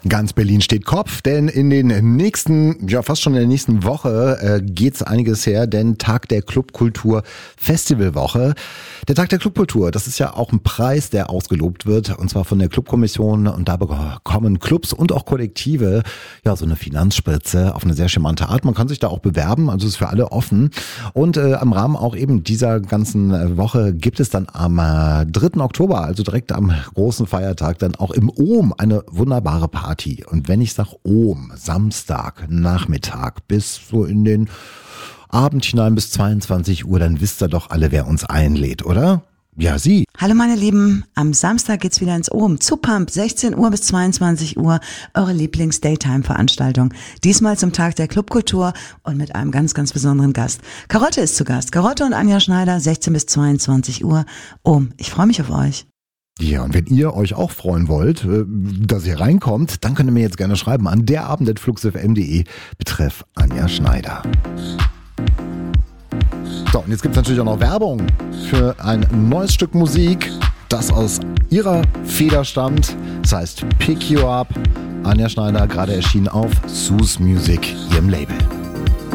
Ganz Berlin steht Kopf, denn in den nächsten, fast schon in der nächsten Woche geht's einiges her, denn Tag der Clubkultur Festivalwoche. Der Tag der Clubkultur, das ist ja auch ein Preis, der ausgelobt wird, und zwar von der Clubkommission, und da bekommen Clubs und auch Kollektive so eine Finanzspritze auf eine sehr charmante Art. Man kann sich da auch bewerben, also ist für alle offen. Und am Rahmen auch eben dieser ganzen Woche gibt es dann am 3. Oktober, also direkt am großen Feiertag, dann auch im Ohm eine wunderbare Party. Und wenn ich sage Ohm, Samstag, Nachmittag bis so in den Abend hinein bis 22 Uhr, dann wisst ihr doch alle, wer uns einlädt, oder? Ja, Sie. Hallo meine Lieben, am Samstag geht's wieder ins Ohm zu Pump, 16 Uhr bis 22 Uhr, eure Lieblings-Daytime-Veranstaltung. Diesmal zum Tag der Clubkultur und mit einem ganz, ganz besonderen Gast. Karotte ist zu Gast. Karotte und Anja Schneider, 16 bis 22 Uhr. Ohm, ich freue mich auf euch. Ja, und wenn ihr euch auch freuen wollt, dass ihr reinkommt, dann könnt ihr mir jetzt gerne schreiben an derabend@fluxfm.de betreff Anja Schneider. So, und jetzt gibt's natürlich auch noch Werbung für ein neues Stück Musik, das aus ihrer Feder stammt. Das heißt Pick You Up. Anja Schneider, gerade erschienen auf Sus Music, ihrem Label.